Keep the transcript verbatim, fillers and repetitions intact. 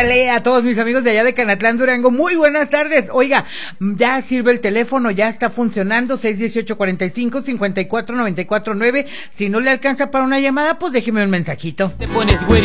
Ándale, a todos mis amigos de allá de Canatlán, Durango, muy buenas tardes. Oiga, ya sirve el teléfono, ya está funcionando, seis dieciocho, cuarenta y cinco, cincuenta y cuatro, noventa y cuatro, nueve. Si no le alcanza para una llamada, pues déjeme un mensajito. Te pones güerito.